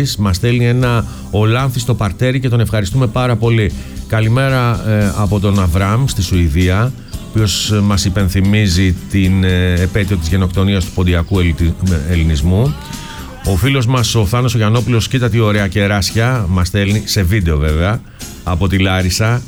Γιάννης μας στέλνει ένα Ολάνθη στο παρτέρι και τον ευχαριστούμε πάρα πολύ. Καλημέρα από τον Αβραμ στη Σουηδία, ο οποίος μας υπενθυμίζει την επέτειο της γενοκτονίας του ποντιακού ελληνισμού. Ο φίλος μας ο Θάνος ο Γιαννόπουλος, κοίτα τι ωραία κεράσια μας στέλνει, σε βίντεο βέβαια, από τη Λάρισα.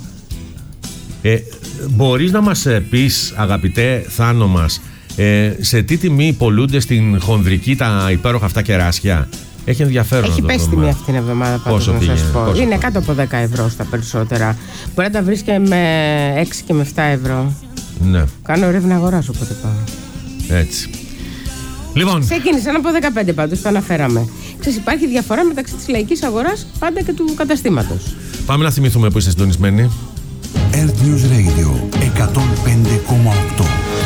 Μπορείς να μας πεις, αγαπητέ Θάνο μας, σε τι τιμή πωλούνται στην χονδρική τα υπέροχα αυτά κεράσια? Έχει ενδιαφέρον. Έχει πέσει τιμή αυτή την εβδομάδα, πάντως, να σας πω. Είναι κάτω από 10 ευρώ στα περισσότερα. Μπορεί να τα βρεις και με 6 και με 7 ευρώ. Ναι. Κάνω έρευνα αγοράς όποτε πάω. Έτσι. Λοιπόν. Ξεκίνησαν από 15 πάντως, το αναφέραμε. Ξέρεις, υπάρχει διαφορά μεταξύ της λαϊκής αγοράς πάντα και του καταστήματος. Πάμε να θυμηθούμε που είστε συντονισμένοι. Earth News Radio 105,8.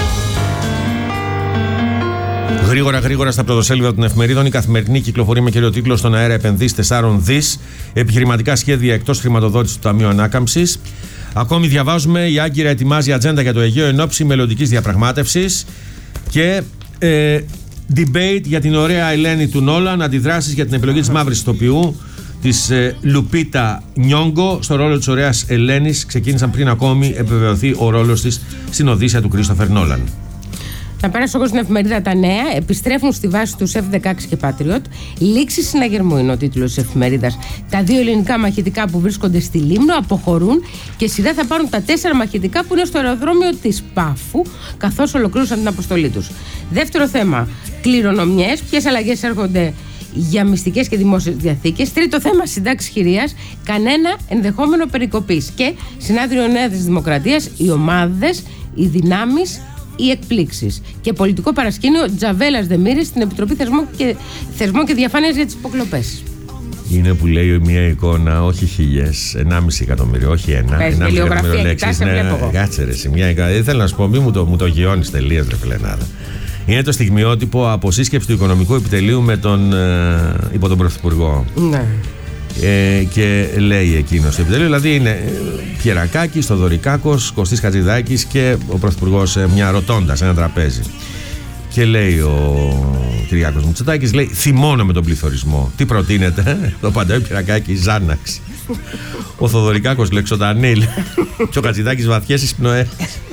Γρήγορα στα πρωτοσέλιδα των εφημερίδων. Η Καθημερινή κυκλοφορεί με κύριο τίτλο «Στον αέρα επενδύσει 4 δις. Επιχειρηματικά σχέδια εκτός χρηματοδότησης του Ταμείου Ανάκαμψης». Ακόμη διαβάζουμε: η Άγκυρα ετοιμάζει ατζέντα για το Αιγαίο εν ώψη μελλοντικής διαπραγμάτευσης. Και debate για την ωραία Ελένη του Νόλαν. Αντιδράσεις για την επιλογή της μαύρης ηθοποιού, της Λουπίτα Νιόγκο, στο ρόλο της ωραίας Ελένης. Ξεκίνησαν πριν ακόμη επιβεβαιωθεί ο ρόλος της στην Οδύσσεια του Κρίστοφερ Νόλαν. Θα πέρασω εγώ στην εφημερίδα Τα Νέα. Επιστρέφουν στη βάση του F-16 και Patriot. Λήξη συναγερμού είναι ο τίτλος της εφημερίδας. Τα 2 ελληνικά μαχητικά που βρίσκονται στη Λίμνο αποχωρούν και σειρά θα πάρουν τα 4 μαχητικά που είναι στο αεροδρόμιο της Πάφου, καθώς ολοκλήρωσαν την αποστολή τους. Δεύτερο θέμα, κληρονομιές. Ποιες αλλαγές έρχονται για μυστικές και δημόσιες διαθήκες. Τρίτο θέμα, συντάξεις χειρίας. Κανένα ενδεχόμενο περικοπής. Και συνάδριο Νέα της Δημοκρατίας, οι ομάδες, οι δυνάμεις, οι εκπλήξεις. Και πολιτικό παρασκήνιο, Τζαβέλας Δεμήρης στην Επιτροπή Θεσμών και Διαφάνειας για τις υποκλοπές. Είναι που λέει μια εικόνα, όχι 1.000, 1,5 εκατομμύριο, όχι 1,5 εκατομμύριο λέξεις. Κάτσε ρε, μια εικόνα. Ήθελα να σου πω, μου το γιώνεις τελείως, ρε φιλενάδα. Είναι το στιγμιότυπο από σύσκεψη του Οικονομικού Επιτελείου με υπό τον Πρωθυπουργό. Ναι. Και λέει εκείνος το επιτελείο, δηλαδή είναι Πιερακάκης, Θοδωρικάκος, Κωστής Χατζηδάκης και ο Πρωθυπουργός, μια ρωτώντα σε ένα τραπέζι. Και λέει ο Κυριάκος Μητσοτάκης, λέει, θυμώνω με τον πληθωρισμό. Τι προτείνετε? Το απαντάει ο Πιερακάκης, Ζάναξ. Ο Θοδωρικάκος, Λεξοτανίλ. Και ο Χατζηδάκης, βαθιές εισπνοές.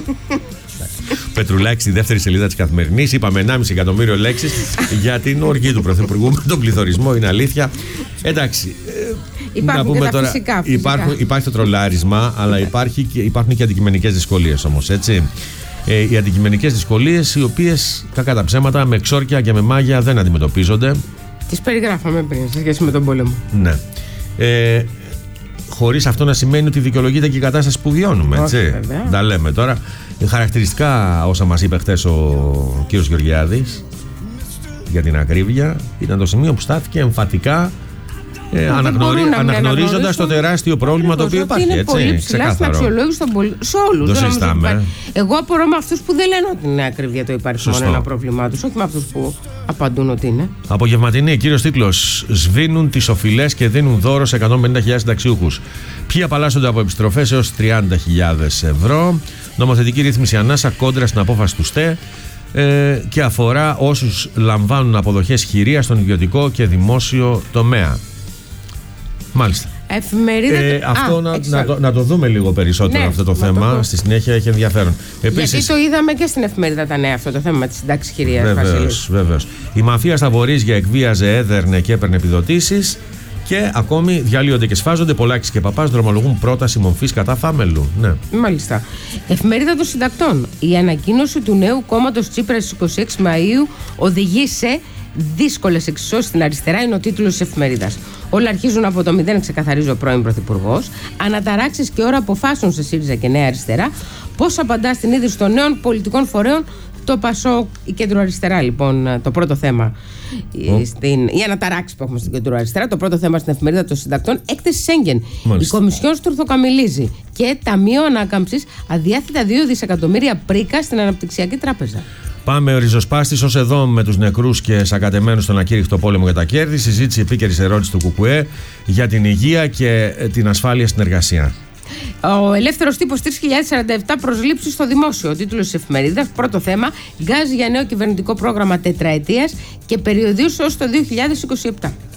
Πετρουλάκη στη δεύτερη σελίδα της Καθημερινής. Είπαμε 1,5 εκατομμύριο λέξεις για την οργή του Πρωθυπουργού με τον πληθωρισμό. Είναι αλήθεια. Εντάξει. Υπάρχουν και τα τώρα, φυσικά. Υπάρχει το τρολάρισμα, αλλά υπάρχουν και αντικειμενικές δυσκολίες όμως. Έτσι. Οι αντικειμενικές δυσκολίες, οι οποίες κακά τα ψέματα, με ξόρκια και με μάγια δεν αντιμετωπίζονται. Τις περιγράφαμε πριν σε σχέση με τον πόλεμο. Ναι. Χωρίς αυτό να σημαίνει ότι δικαιολογείται και η κατάσταση που βιώνουμε. Έτσι. Τα λέμε τώρα. Χαρακτηριστικά όσα μας είπε χτες ο κύριος Γεωργιάδης, για την ακρίβεια, ήταν το σημείο που στάθηκε εμφατικά αναγνωρίζοντας το τεράστιο πρόβλημα το οποίο υπάρχει. Είναι πολύ ψηλά στην αξιολόγηση των πολιτών. Σε όλους. Εγώ απορώ με αυτούς που δεν λένε ότι είναι ακρίβεια το υπάρχει μόνο ένα πρόβλημά τους, όχι με αυτούς που απαντούν ότι είναι. Απογευματινή, κύριος τίτλος: σβήνουν τις οφειλές και δίνουν δώρο σε 150.000 συνταξιούχους. Ποιοι απαλλάσσονται από επιστροφές έως 30.000 ευρώ. Νομοθετική ρύθμιση ανάσα κόντρα στην απόφαση του ΣΤΕ. Και αφορά όσους λαμβάνουν αποδοχές χειρίας στον ιδιωτικό και δημόσιο τομέα. Μάλιστα. Εφημερίδα. Αυτό να το δούμε λίγο περισσότερο, ναι, αυτό το θέμα. Στη συνέχεια έχει ενδιαφέρον. Επίσης, γιατί το είδαμε και στην εφημερίδα Τα Νέα αυτό το θέμα με τη συντάξη χειρίας. Βεβαίως. Η μαφία στα Βορίζια εκβίαζε, έδερνε και έπαιρνε επιδοτήσεις. Και ακόμη διαλύονται και σφάζονται. Πολάκης και Παπάς δρομολογούν πρόταση μομφής κατά Φάμελου. Ναι. Μάλιστα. Εφημερίδα των Συντακτών. Η ανακοίνωση του νέου κόμματος Τσίπρας στις 26 Μαΐου οδηγεί σε δύσκολες εξισώσεις στην αριστερά, είναι ο τίτλος της εφημερίδας. Όλα αρχίζουν από το μηδέν, ξεκαθαρίζει ο πρώην Πρωθυπουργός. Αναταράξεις και ώρα αποφάσεων σε ΣΥΡΙΖΑ και Νέα Αριστερά. Πώς απαντά στην ίδρυση των νέων πολιτικών φορέων το ΠΑΣΟΚ, η κεντροαριστερά, λοιπόν, το πρώτο θέμα. Η αναταράξεις που έχουμε στην κεντροαριστερά, το πρώτο θέμα στην εφημερίδα των Συντακτών. Έκθεση Σέγγεν. Η Κομισιόν στουρθοκαμιλίζει. Και Ταμείο Ανάκαμψης, αδιάθετα 2 δισεκατομμύρια πρίκα στην Αναπτυξιακή Τράπεζα. Πάμε ριζοσπάστης ως εδώ με τους νεκρούς και σακατεμένους στον ακήρυχτο πόλεμο για τα κέρδη. Συζήτηση επίκαιρης ερώτηση του ΚΚΕ για την υγεία και την ασφάλεια στην εργασία. Ο ελεύθερος τύπος 3047 προσλήψεις στο δημόσιο. Ο τίτλος της εφημερίδας. Πρώτο θέμα. Γκάζι για νέο κυβερνητικό πρόγραμμα τετραετίας και περιοδίως ως το 2027.